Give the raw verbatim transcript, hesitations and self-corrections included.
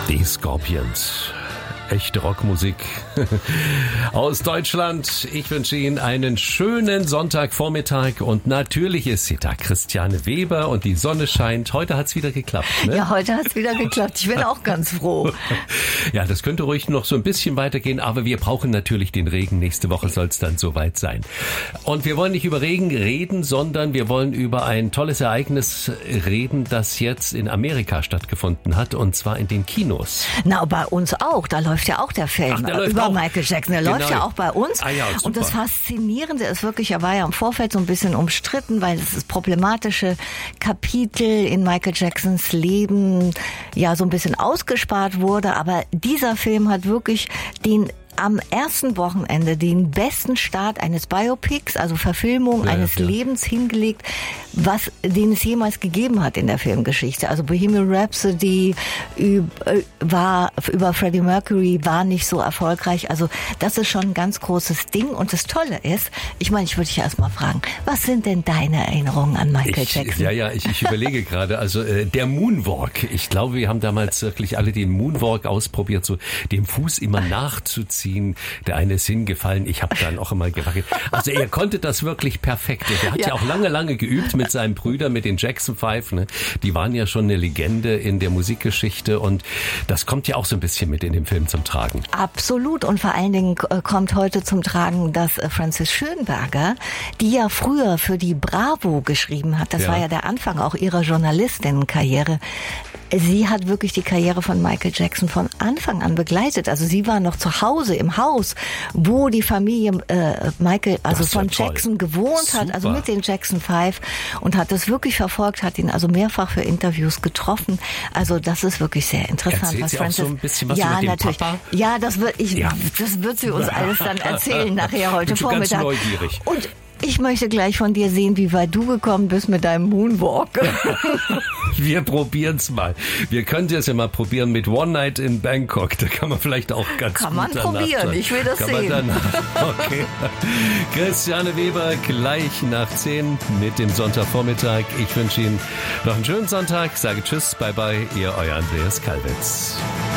Die Scorpions. Echte Rockmusik aus Deutschland. Ich wünsche Ihnen einen schönen Sonntagvormittag und natürlich ist sie da, Christiane Weber, und die Sonne scheint. Heute hat's wieder geklappt, ne? Ja, heute hat's wieder geklappt. Ich bin auch ganz froh. Ja, das könnte ruhig noch so ein bisschen weitergehen, aber wir brauchen natürlich den Regen. Nächste Woche soll es dann soweit sein. Und wir wollen nicht über Regen reden, sondern wir wollen über ein tolles Ereignis reden, das jetzt in Amerika stattgefunden hat, und zwar in den Kinos. Na, bei uns auch. Da läuft ja auch der Film. Ach, der läuft über auch. Michael Jackson. Der genau. läuft ja auch bei uns. Ah, ja, und das Faszinierende ist wirklich, er war ja im Vorfeld so ein bisschen umstritten, weil es das problematische Kapitel in Michael Jacksons Leben ja so ein bisschen ausgespart wurde. Aber dieser Film hat wirklich den am ersten Wochenende den besten Start eines Biopics, also Verfilmung ja, eines ja. Lebens hingelegt, was den es jemals gegeben hat in der Filmgeschichte. Also Bohemian Rhapsody war über Freddie Mercury war nicht so erfolgreich. Also das ist schon ein ganz großes Ding. Und das Tolle ist, ich meine, ich würde dich erst mal fragen, was sind denn deine Erinnerungen an Michael ich, Jackson? Ja, ja, ich, ich überlege gerade, also äh, der Moonwalk. Ich glaube, wir haben damals wirklich alle den Moonwalk ausprobiert, so dem Fuß immer nachzuziehen. Der eine ist hingefallen, ich habe dann auch immer gewackelt. Also er konnte das wirklich perfekt. Und er hat ja. ja auch lange, lange geübt mit seinen Brüdern, mit den Jackson Five. Ne? Die waren ja schon eine Legende in der Musikgeschichte und das kommt ja auch so ein bisschen mit in dem Film zum Tragen. Absolut, und vor allen Dingen kommt heute zum Tragen, dass Frances Schönberger, die ja früher für die Bravo geschrieben hat, das ja. war ja der Anfang auch ihrer Journalistinnenkarriere, sie hat wirklich die Karriere von Michael Jackson von Anfang an begleitet. Also sie war noch zu Hause im Haus, wo die Familie äh, Michael, also von ja Jackson gewohnt Super. hat, also mit den Jackson Five, und hat das wirklich verfolgt, hat ihn also mehrfach für Interviews getroffen. Also das ist wirklich sehr interessant. Erzählt was sie Frances, auch so ein bisschen was ja, über den natürlich. Papa? Ja, das wird ich, ja. das wird sie uns alles dann erzählen nachher heute Bin schon Vormittag. Ganz neugierig. Und ich möchte gleich von dir sehen, wie weit du gekommen bist mit deinem Moonwalk. Wir probieren's mal. Wir können es ja mal probieren mit One Night in Bangkok. Da kann man vielleicht auch ganz kann gut man probieren, ich will das kann sehen. Man okay. Christiane Weber gleich nach zehn mit dem Sonntagvormittag. Ich wünsche Ihnen noch einen schönen Sonntag. Sage Tschüss, bye bye, Ihr euer Andreas Kalwitz.